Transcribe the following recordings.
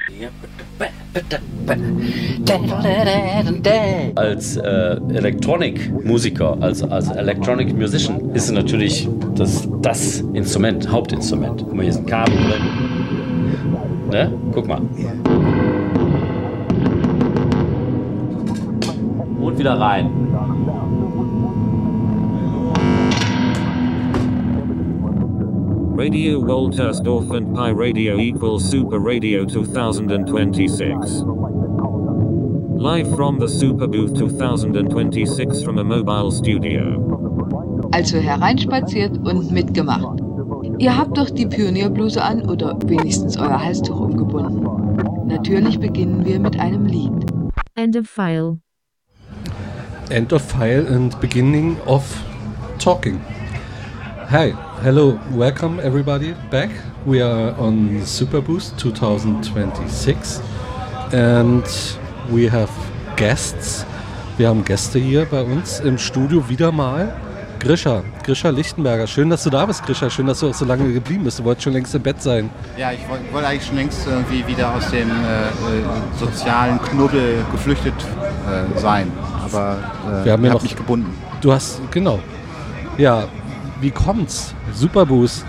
Als Electronic-Musiker, als Electronic Musician ist es natürlich das Instrument, Hauptinstrument. Guck mal, hier ist ein Kabel drin. Ne? Guck mal. Und wieder rein. Radio Woltersdorf and Pi Radio equals Super Radio 2026. Live from the Super Booth 2026 from a mobile studio. Also hereinspaziert und mitgemacht. Ihr habt doch die Pionierbluse an oder wenigstens euer Halstuch umgebunden. Natürlich beginnen wir mit einem Lied. End of file. End of file and beginning of talking. Hi, hello, welcome everybody back. We are on Super Boost 2026 and we have guests. Wir haben Gäste hier bei uns im Studio wieder mal. Grisha Lichtenberger, schön, dass du da bist, Grisha. Schön, dass du auch so lange geblieben bist. Du wolltest schon längst im Bett sein. Ja, ich wollte eigentlich schon längst irgendwie wieder aus dem sozialen Knubbel geflüchtet sein. Aber ich habe mich gebunden. Du hast, genau. Ja, wie kommt's? Superboost.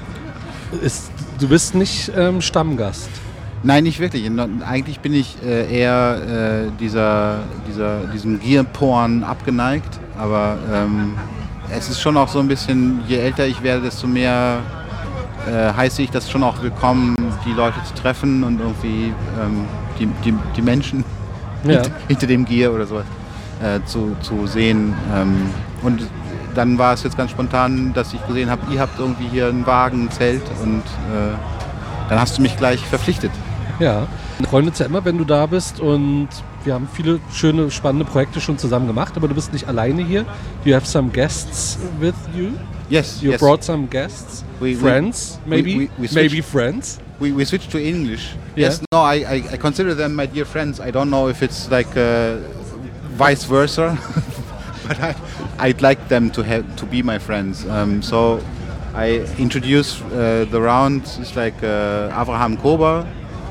Du bist nicht Stammgast. Nein, nicht wirklich. Eigentlich bin ich eher diesem Gearporn abgeneigt. Aber es ist schon auch so ein bisschen, je älter ich werde, desto mehr heiße ich das schon auch willkommen, die Leute zu treffen und irgendwie die Menschen hinter dem Gear oder sowas zu sehen. Und dann war es jetzt ganz spontan, dass ich gesehen habe, ihr habt irgendwie hier einen Wagen, ein Zelt und dann hast du mich gleich verpflichtet. Ja, wir freuen uns ja immer, wenn du da bist und wir haben viele schöne, spannende Projekte schon zusammen gemacht, aber du bist nicht alleine hier. You have some guests with you? Yes. You brought some guests? Friends, maybe? Maybe friends? We switched to English. Yeah. Yes, no, I consider them my dear friends. I don't know if it's like vice versa, but I'd like them to be my friends. So I introduce the round. It's like Avraham Kober,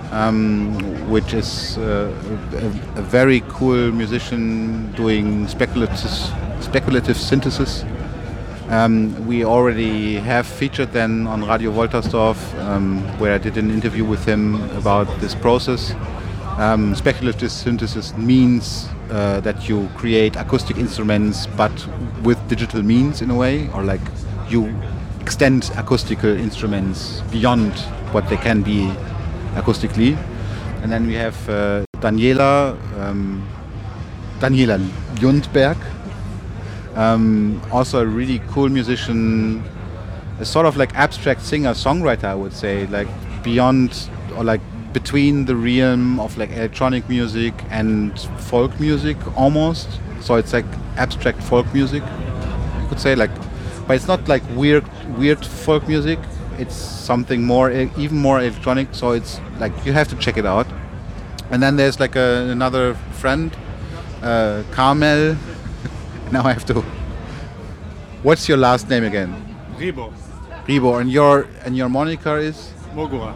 which is a very cool musician doing speculative synthesis. We already have featured then on Radio Woltersdorf, where I did an interview with him about this process. Speculative synthesis means that you create acoustic instruments but with digital means in a way, or like you extend acoustical instruments beyond what they can be acoustically. And then we have Daniela Lundberg, also a really cool musician, a sort of like abstract singer-songwriter, I would say, like beyond or like between the realm of like electronic music and folk music almost. So it's like abstract folk music, you could say, like, but it's not like weird folk music. It's something more, even more electronic. So it's like you have to check it out. And then there's like another friend, Carmel. Now I have to. What's your last name again? Ribor. And your moniker is? Mogura.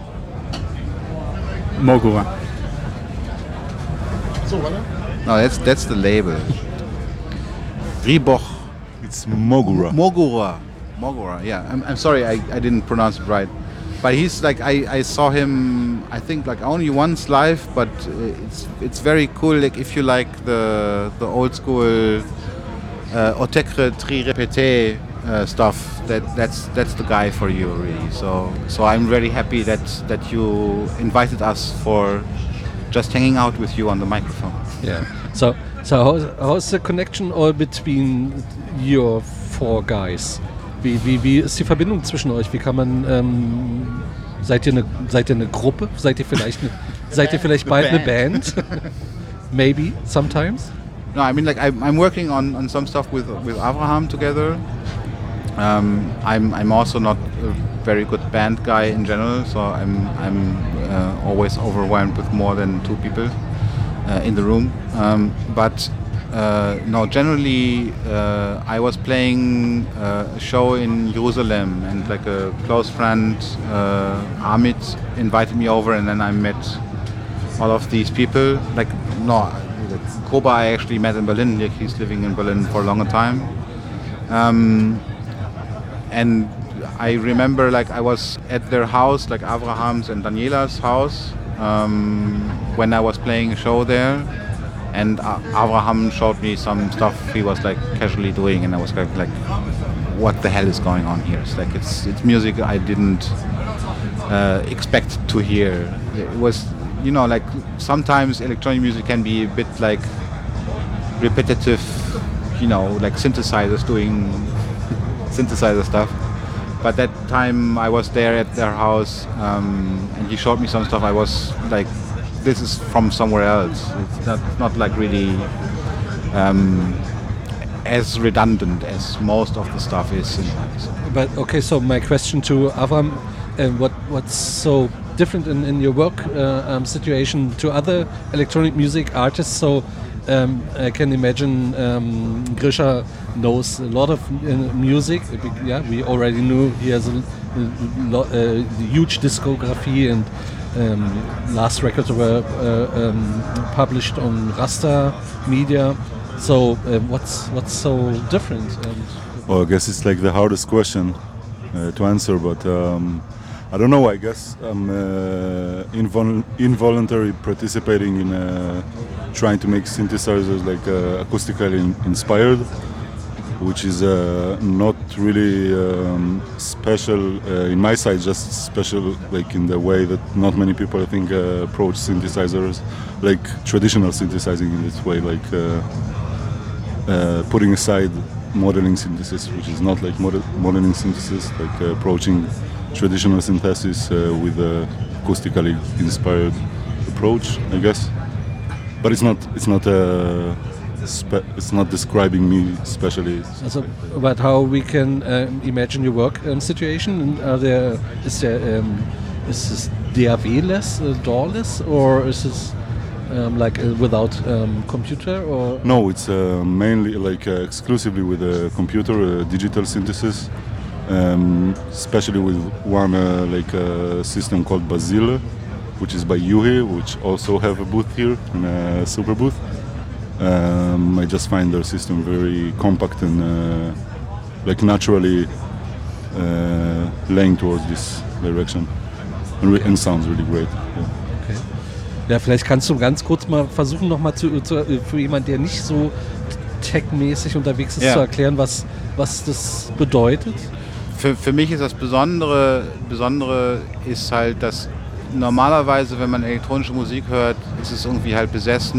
No, that's the label. Ribor. It's Mogura. Mogura. Yeah. I'm sorry, I didn't pronounce it right. But he's like I saw him I think like only once live, but it's very cool. Like if you like the old school Otecre Tri Répété stuff, that's the guy for you really. So I'm very happy that you invited us for just hanging out with you on the microphone. Yeah. So how's the connection all between your four guys? Wie ist die Verbindung zwischen euch? Wie kann man seid ihr eine Gruppe? Seid ihr vielleicht bald eine Band? Maybe sometimes. No, I mean like I'm working on some stuff with Avraham together. I'm also not a very good band guy in general, so I'm always overwhelmed with more than two people in the room. But no, generally I was playing a show in Jerusalem, and like a close friend, Amit, invited me over, and then I met all of these people. Koba I actually met in Berlin. He's living in Berlin for a longer time. And I remember I was at their house, Abraham's and Daniela's house, when I was playing a show there. And Abraham showed me some stuff he was casually doing, and I was like, what the hell is going on here? It's music I didn't expect to hear. It was, sometimes electronic music can be a bit repetitive, synthesizers doing synthesizer stuff. But that time I was there at their house, and he showed me some stuff. I was like, this is from somewhere else. It's not really as redundant as most of the stuff is. But okay, so my question to Avram, what's so different in your work situation to other electronic music artists? So I can imagine Grisha knows a lot of music. Yeah, we already knew he has a huge discography, and last records were published on Rasta Media. So what's so different? Well, I guess it's the hardest question to answer, but I don't know. I guess I'm involuntarily participating in trying to make synthesizers acoustically inspired, which is not really special in my side, just special in the way that not many people I think approach synthesizers, traditional synthesizing in this way, putting aside modeling synthesis, which is not modeling synthesis, approaching traditional synthesis with acoustically inspired approach, I guess. But it's not describing me especially. Also, but how we can imagine your work situation? Is this DAW-less, DAW-less, or is this without computer? Or no, it's mainly exclusively with a computer, digital synthesis, especially with one system called Basile, which is by Yuhi, which also have a booth here in a super booth. I just find their system very compact and naturally laying towards this direction, and sounds really great. Yeah. Okay. Ja, vielleicht kannst du ganz kurz mal versuchen, noch mal für jemanden, der nicht so tech-mäßig unterwegs ist, zu erklären, was das bedeutet. Für mich ist das Besondere ist halt, dass normalerweise, wenn man elektronische Musik hört, ist es irgendwie halt besessen